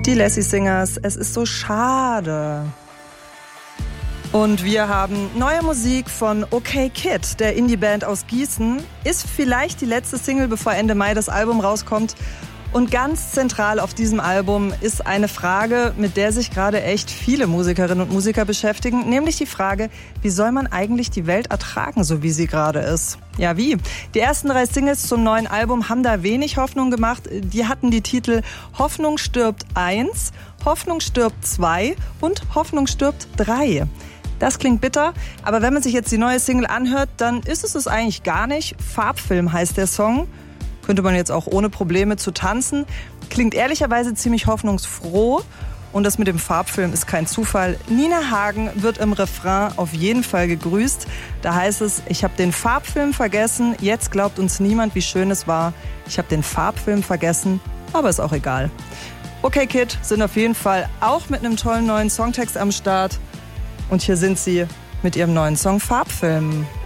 Die Lassie Singers, es ist so schade. Und wir haben neue Musik von OK Kid, der Indie-Band aus Gießen. Ist vielleicht die letzte Single, bevor Ende Mai das Album rauskommt. Und ganz zentral auf diesem Album ist eine Frage, mit der sich gerade echt viele Musikerinnen und Musiker beschäftigen, nämlich die Frage, wie soll man eigentlich die Welt ertragen, so wie sie gerade ist? Ja, wie? Die ersten 3 Singles zum neuen Album haben da wenig Hoffnung gemacht. Die hatten die Titel Hoffnung stirbt 1, Hoffnung stirbt 2 und Hoffnung stirbt 3. Das klingt bitter, aber wenn man sich jetzt die neue Single anhört, dann ist es eigentlich gar nicht. Farbfilm heißt der Song. Könnte man jetzt auch ohne Probleme zu tanzen. Klingt ehrlicherweise ziemlich hoffnungsfroh. Und das mit dem Farbfilm ist kein Zufall. Nina Hagen wird im Refrain auf jeden Fall gegrüßt. Da heißt es, ich habe den Farbfilm vergessen, jetzt glaubt uns niemand, wie schön es war. Ich habe den Farbfilm vergessen, aber ist auch egal. OK Kid sind auf jeden Fall auch mit einem tollen neuen Songtext am Start. Und hier sind sie mit ihrem neuen Song Farbfilm.